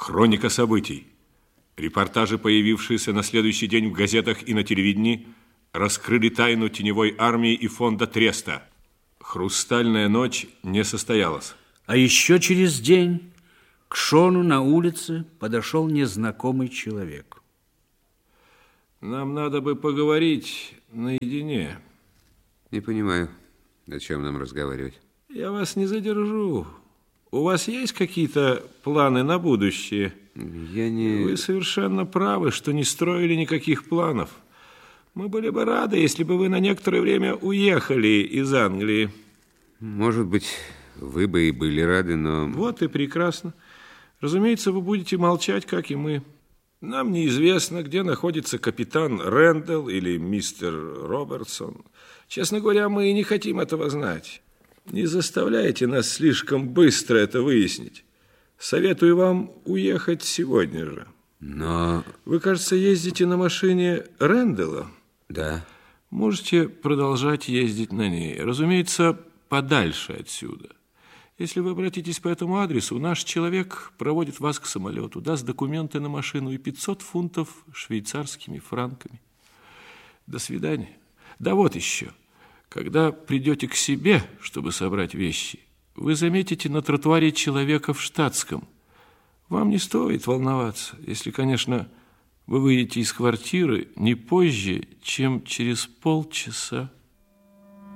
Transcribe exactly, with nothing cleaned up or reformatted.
Хроника событий. Репортажи, появившиеся на следующий день в газетах и на телевидении, раскрыли тайну теневой армии и фонда Треста. Хрустальная ночь не состоялась. А еще через день к Шону на улице подошел незнакомый человек. Нам надо бы поговорить наедине. Не понимаю, о чем нам разговаривать. Я вас не задержу. У вас есть какие-то планы на будущее? Я не... Вы совершенно правы, что не строили никаких планов. Мы были бы рады, если бы вы на некоторое время уехали из Англии. Может быть, вы бы и были рады, но... Вот и прекрасно. Разумеется, вы будете молчать, как и мы. Нам неизвестно, где находится капитан Рэндалл или мистер Робертсон. Честно говоря, мы и не хотим этого знать. Не заставляйте нас слишком быстро это выяснить. Советую вам уехать сегодня же. Но... Вы, кажется, ездите на машине Рэндалла? Да. Можете продолжать ездить на ней. Разумеется, подальше отсюда. Если вы обратитесь по этому адресу, наш человек проводит вас к самолету, даст документы на машину и пятьсот фунтов швейцарскими франками. До свидания. Да вот еще. Когда придете к себе, чтобы собрать вещи, вы заметите на тротуаре человека в штатском. Вам не стоит волноваться, если, конечно, вы выйдете из квартиры не позже, чем через полчаса.